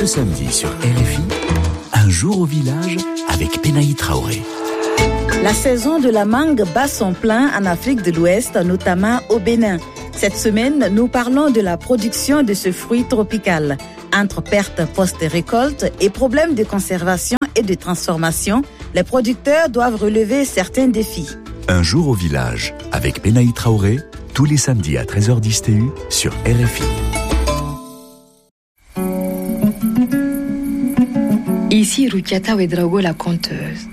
Ce samedi sur RFI, un jour au village avec Penaï Traoré. La saison de la mangue bat son plein en Afrique de l'Ouest, notamment au Bénin. Cette semaine, nous parlons de la production de ce fruit tropical. Entre pertes post-récolte et problèmes de conservation et de transformation, les producteurs doivent relever certains défis. Un jour au village avec Penaï Traoré, tous les samedis à 13h10 TU sur RFI. Ici Rukiata Ouedraogo, la conteuse.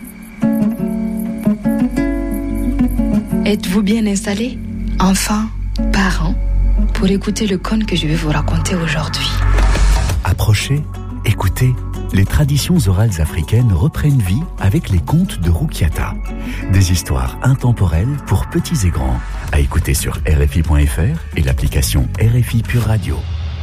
Êtes-vous bien installés, enfants, parents, pour écouter le conte que je vais vous raconter aujourd'hui? Approchez, écoutez, les traditions orales africaines reprennent vie avec les contes de Rukiata. Des histoires intemporelles pour petits et grands, à écouter sur RFI.fr et l'application RFI Pure Radio.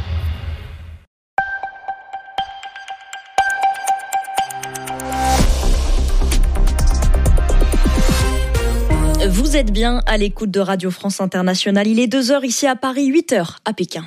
Vous êtes bien à l'écoute de Radio France Internationale. Il est 2h ici à Paris, 8h à Pékin.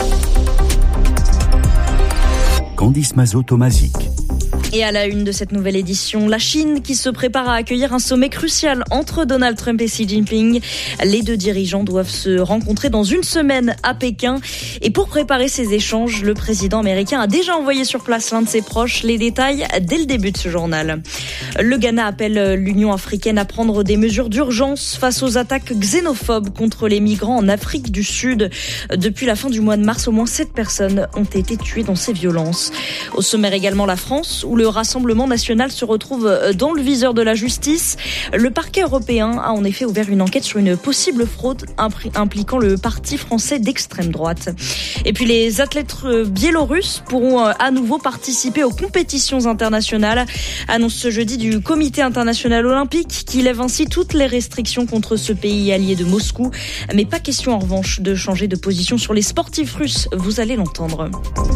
Candice Mazot-Tomazic. Et à la une de cette nouvelle édition, la Chine qui se prépare à accueillir un sommet crucial entre Donald Trump et Xi Jinping. Les deux dirigeants doivent se rencontrer dans une semaine à Pékin. Et pour préparer ces échanges, le président américain a déjà envoyé sur place l'un de ses proches. Les détails dès le début de ce journal. Le Ghana appelle l'Union africaine à prendre des mesures d'urgence face aux attaques xénophobes contre les migrants en Afrique du Sud. Depuis la fin du mois de mars, au moins 7 personnes ont été tuées dans ces violences. Au sommaire également la France, où le Rassemblement national se retrouve dans le viseur de la justice. Le parquet européen a en effet ouvert une enquête sur une possible fraude impliquant le parti français d'extrême droite. Et puis les athlètes biélorusses pourront à nouveau participer aux compétitions internationales. Annonce ce jeudi du Comité international olympique qui lève ainsi toutes les restrictions contre ce pays allié de Moscou. Mais pas question en revanche de changer de position sur les sportifs russes, vous allez l'entendre.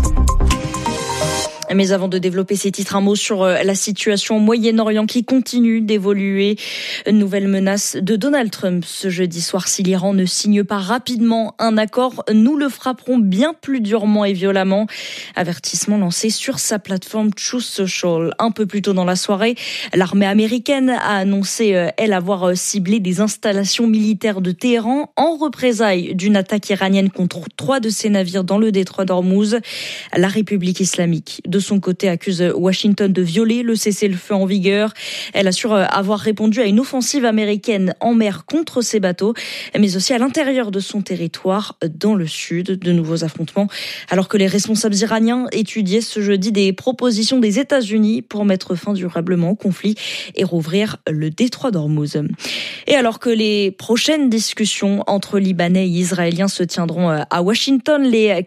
Mais avant de développer ces titres, un mot sur la situation au Moyen-Orient qui continue d'évoluer. Une nouvelle menace de Donald Trump ce jeudi soir. Si l'Iran ne signe pas rapidement un accord, nous le frapperons bien plus durement et violemment. Avertissement lancé sur sa plateforme Truth Social. Un peu plus tôt dans la soirée, l'armée américaine a annoncé, elle, avoir ciblé des installations militaires de Téhéran en représailles d'une attaque iranienne contre 3 de ses navires dans le détroit d'Ormuz. La République islamique, de son côté, accuse Washington de violer le cessez-le-feu en vigueur. Elle assure avoir répondu à une offensive américaine en mer contre ses bateaux, mais aussi à l'intérieur de son territoire, dans le sud. De nouveaux affrontements, alors que les responsables iraniens étudiaient ce jeudi des propositions des États-Unis pour mettre fin durablement au conflit et rouvrir le détroit d'Ormuz. Et alors que les prochaines discussions entre Libanais et Israéliens se tiendront à Washington les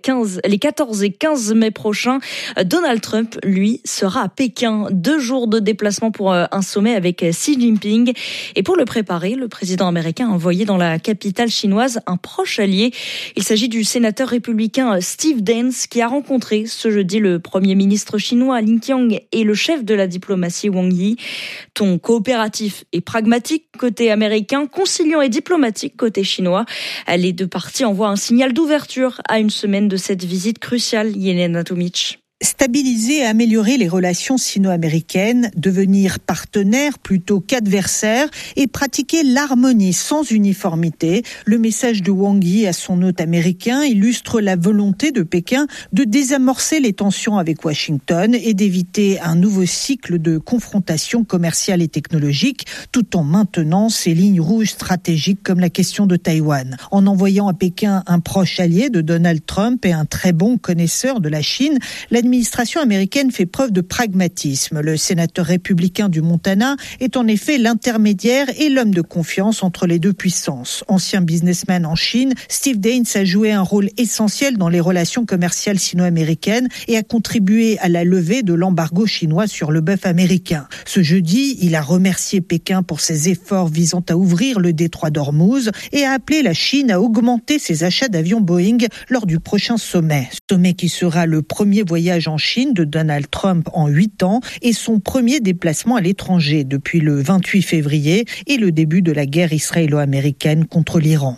14 et 15 mai prochains, Donald Trump, lui, sera à Pékin. 2 jours de déplacement pour un sommet avec Xi Jinping. Et pour le préparer, le président américain a envoyé dans la capitale chinoise un proche allié. Il s'agit du sénateur républicain Steve Daines qui a rencontré ce jeudi le premier ministre chinois Li Qiang et le chef de la diplomatie Wang Yi. Ton coopératif et pragmatique côté américain, conciliant et diplomatique côté chinois. Les deux parties envoient un signal d'ouverture à une semaine de cette visite cruciale, Yelena Tomic. Stabiliser et améliorer les relations sino-américaines, devenir partenaires plutôt qu'adversaires et pratiquer l'harmonie sans uniformité. Le message de Wang Yi à son hôte américain illustre la volonté de Pékin de désamorcer les tensions avec Washington et d'éviter un nouveau cycle de confrontation commerciale et technologique, tout en maintenant ses lignes rouges stratégiques comme la question de Taïwan. En envoyant à Pékin un proche allié de Donald Trump et un très bon connaisseur de la Chine, l'administration américaine fait preuve de pragmatisme. Le sénateur républicain du Montana est en effet l'intermédiaire et l'homme de confiance entre les deux puissances. Ancien businessman en Chine, Steve Daines a joué un rôle essentiel dans les relations commerciales sino-américaines et a contribué à la levée de l'embargo chinois sur le bœuf américain. Ce jeudi, il a remercié Pékin pour ses efforts visant à ouvrir le détroit d'Ormuz et a appelé la Chine à augmenter ses achats d'avions Boeing lors du prochain sommet. Sommet qui sera le premier voyage en Chine de Donald Trump en 8 ans et son premier déplacement à l'étranger depuis le 28 février et le début de la guerre israélo-américaine contre l'Iran.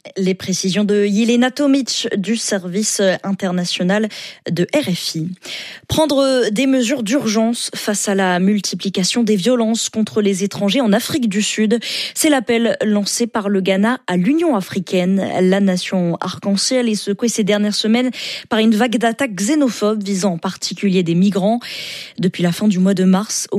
Les précisions de Yelena Tomic du service international de RFI. Prendre des mesures d'urgence face à la multiplication des violences contre les étrangers en Afrique du Sud, c'est l'appel lancé par le Ghana à l'Union africaine. La nation arc-en-ciel est secouée ces dernières semaines par une vague d'attaques xénophobes visant en particulier des migrants. Depuis la fin du mois de mars,